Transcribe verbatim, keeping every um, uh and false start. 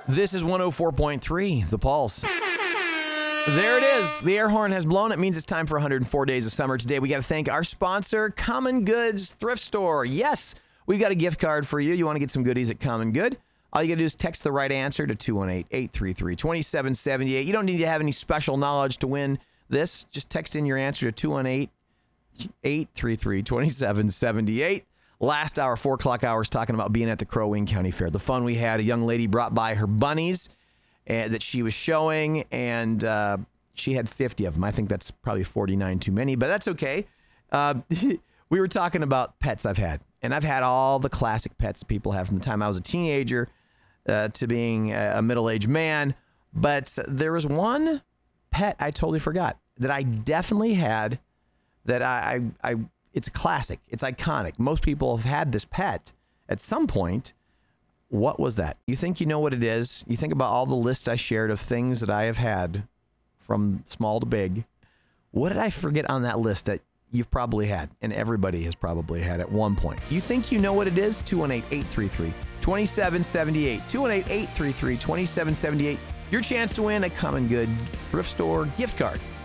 This is one oh four point three, The Pulse. There it is. The air horn has blown. It means it's time for one hundred four days of summer. Today, we got to thank our sponsor, Common Goods Thrift Store. Yes, we've got a gift card for you. You want to get some goodies at Common Good? All you got to do is text the right answer to two one eight, eight three three, two seven seven eight. You don't need to have any special knowledge to win this. Just text in your answer to two one eight, eight three three, two seven seven eight. Last hour, four o'clock hours, talking about being at the Crow Wing County Fair. The fun we had. A young lady brought by her bunnies uh, that she was showing, and uh, she had fifty of them. I think that's probably forty-nine too many, but that's okay. Uh, we were talking about pets I've had, and I've had all the classic pets that people have from the time I was a teenager uh, to being a middle-aged man, but there was one pet I totally forgot that I definitely had that I... I, I It's a classic. It's iconic. Most people have had this pet at some point. What was that? You think you know what it is? You think about all the list I shared of things that I have had from small to big. What did I forget on that list that you've probably had and everybody has probably had at one point? You think you know what it is? two one eight, eight three three, two seven seven eight. two one eight, eight three three, two seven seven eight. Your chance to win a Common Good thrift store gift card.